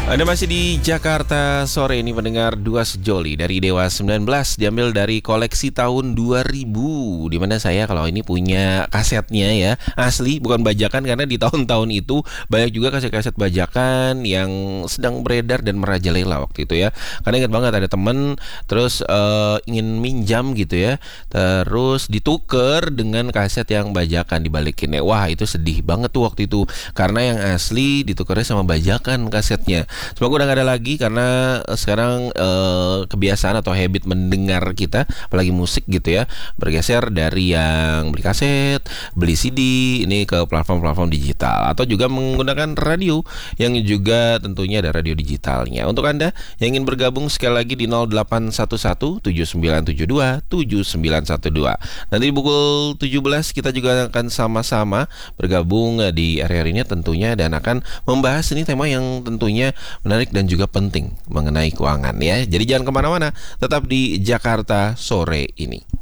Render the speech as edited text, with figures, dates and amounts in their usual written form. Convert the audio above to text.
Anda masih di Jakarta sore ini mendengar Dua Sejoli dari Dewa 19, diambil dari koleksi tahun 2000, dimana saya kalau ini punya kasetnya ya, asli bukan bajakan, karena di tahun-tahun itu banyak juga kaset-kaset bajakan yang sedang beredar dan merajalela waktu itu ya. Karena ingat banget ada temen terus ingin minjam gitu ya, terus dituker dengan kaset yang bajakan dibalikin ya. Wah, itu sedih banget tuh waktu itu, karena yang asli ditukernya sama bajakan kasetnya. Semoga udah gak ada lagi, karena sekarang kebiasaan atau habit mendengar kita, apalagi musik gitu ya, bergeser dari yang beli kaset, beli CD ini ke platform-platform digital, atau juga menggunakan radio yang juga tentunya ada radio digitalnya. Untuk Anda yang ingin bergabung, sekali lagi di 0811 7972 7912. Nanti di pukul 17 kita juga akan sama-sama bergabung di area ini tentunya, dan akan membahas ini tema yang tentunya menarik dan juga penting mengenai keuangan ya. Jadi jangan kemana-mana, tetap di Jakarta sore ini.